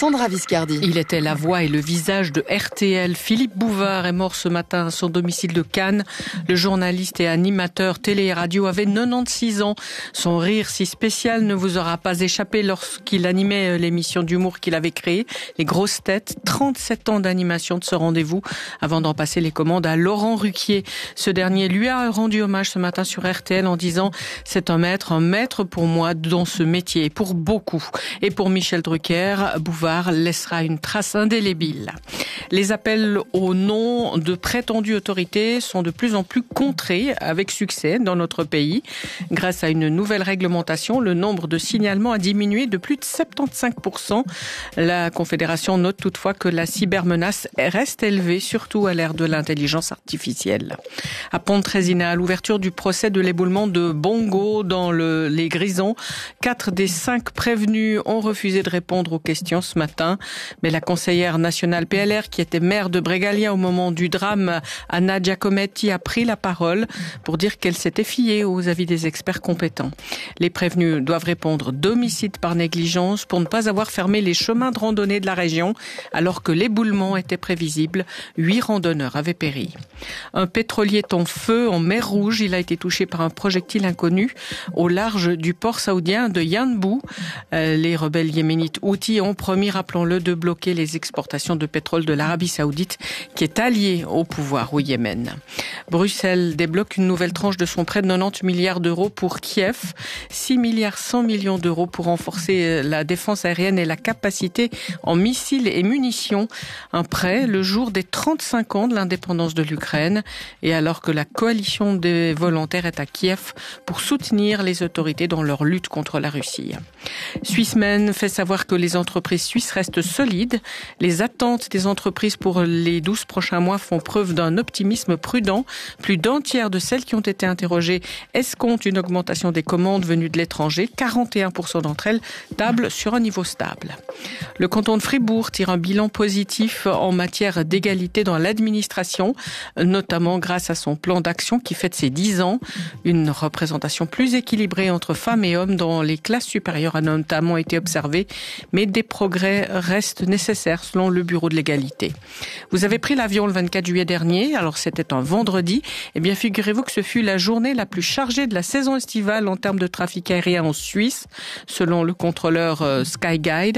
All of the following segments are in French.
Sandra Viscardi. Il était la voix et le visage de RTL. Philippe Bouvard est mort ce matin à son domicile de Cannes. Le journaliste et animateur télé et radio avait 96 ans. Son rire si spécial ne vous aura pas échappé lorsqu'il animait l'émission d'humour qu'il avait créée, Les Grosses Têtes. 37 ans d'animation de ce rendez-vous avant d'en passer les commandes à Laurent Ruquier. Ce dernier lui a rendu hommage ce matin sur RTL en disant « C'est un maître pour moi dans ce métier, pour beaucoup ». Et pour Michel Drucker, Bouvard laissera une trace indélébile. Les appels au nom de prétendues autorités sont de plus en plus contrés avec succès dans notre pays. Grâce à une nouvelle réglementation, le nombre de signalements a diminué de plus de 75%. La Confédération note toutefois que la cybermenace reste élevée, surtout à l'ère de l'intelligence artificielle. À Pontresina, à l'ouverture du procès de l'éboulement de Bongo dans les Grisons, 4 des 5 prévenus ont refusé de répondre aux questions ce matin. Mais la conseillère nationale PLR, qui était maire de Brégalia au moment du drame, Anna Giacometti, a pris la parole pour dire qu'elle s'était fiée aux avis des experts compétents. Les prévenus doivent répondre d'homicide par négligence pour ne pas avoir fermé les chemins de randonnée de la région alors que l'éboulement était prévisible. 8 randonneurs avaient péri. Un pétrolier est en feu en mer Rouge. Il a été touché par un projectile inconnu au large du port saoudien de Yanbu. Les rebelles yéménites Houthis ont promis, rappelons-le, de bloquer les exportations de pétrole de l'Arabie saoudite qui est alliée au pouvoir au Yémen. Bruxelles débloque une nouvelle tranche de son prêt de 90 milliards d'euros pour Kiev. 6 milliards 100 millions d'euros pour renforcer la défense aérienne et la capacité en missiles et munitions. Un prêt le jour des 35 ans de l'indépendance de l'Ukraine et alors que la coalition des volontaires est à Kiev pour soutenir les autorités dans leur lutte contre la Russie. Swissmen fait savoir que les entreprises suisses restent solides. Les attentes des entreprises pour les 12 prochains mois font preuve d'un optimisme prudent. Plus d'un tiers de celles qui ont été interrogées escomptent une augmentation des commandes venues de l'étranger. 41% d'entre elles tablent sur un niveau stable. Le canton de Fribourg tire un bilan positif en matière d'égalité dans l'administration, notamment grâce à son plan d'action qui fête ses 10 ans. Une représentation plus équilibrée entre femmes et hommes dans les classes supérieures a notamment été observée, mais des progrès restent nécessaires selon le Bureau de l'égalité. Vous avez pris l'avion le 24 juillet dernier, alors c'était un vendredi. Eh bien, figurez-vous que ce fut la journée la plus chargée de la saison estivale en termes de trafic aérien en Suisse, selon le contrôleur Skyguide.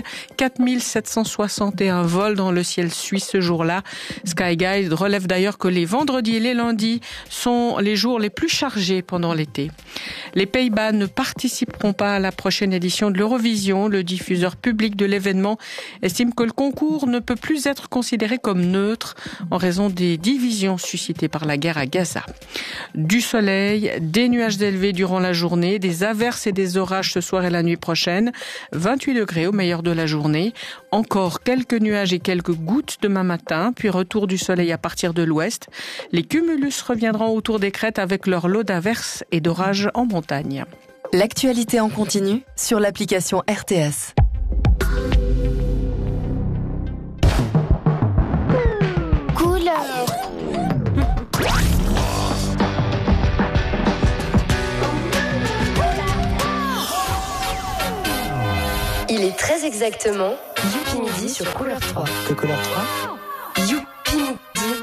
4761 vols dans le ciel suisse ce jour-là. Skyguide relève d'ailleurs que les vendredis et les lundis sont les jours les plus chargés pendant l'été. Les Pays-Bas ne participeront pas à la prochaine édition de l'Eurovision. Le diffuseur public de l'événement estime que le concours ne peut plus être considéré comme neutre en raison des divisions suscitées par la guerre à Gaza. Du soleil, des nuages élevés durant la journée, des averses et des orages ce soir et la nuit prochaine. 28 degrés au meilleur de la journée. Encore quelques nuages et quelques gouttes demain matin, puis retour du soleil à partir de l'ouest. Les cumulus reviendront autour des crêtes avec leur lot d'averses et d'orages en montagne. L'actualité en continu sur l'application RTS. Couleur. Il est très exactement Youpi Midi sur Couleur 3. Que Couleur 3 Youpi Midi.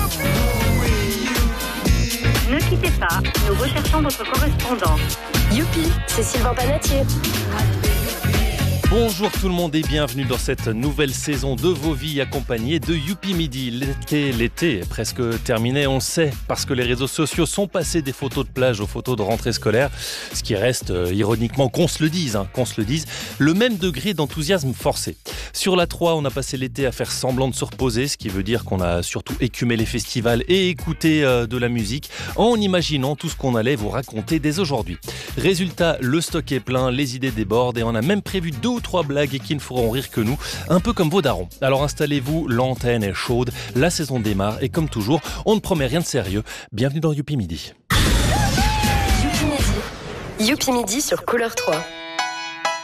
Ne quittez pas, nous recherchons votre correspondant. Youpi, c'est Sylvain Panatier. Bonjour tout le monde et bienvenue dans cette nouvelle saison de vos vies accompagnée de Youpi Midi. L'été est presque terminé, on le sait, parce que les réseaux sociaux sont passés des photos de plage aux photos de rentrée scolaire, ce qui reste, ironiquement, qu'on se le dise, le même degré d'enthousiasme forcé. Sur la 3, on a passé l'été à faire semblant de se reposer, ce qui veut dire qu'on a surtout écumé les festivals et écouté de la musique en imaginant tout ce qu'on allait vous raconter dès aujourd'hui. Résultat, le stock est plein, les idées débordent et on a même prévu 2 ou 3 blagues qui ne feront rire que nous, un peu comme vos darons. Alors installez-vous, l'antenne est chaude, la saison démarre et comme toujours, on ne promet rien de sérieux. Bienvenue dans Youpi Midi. Youpi Midi sur Couleur 3.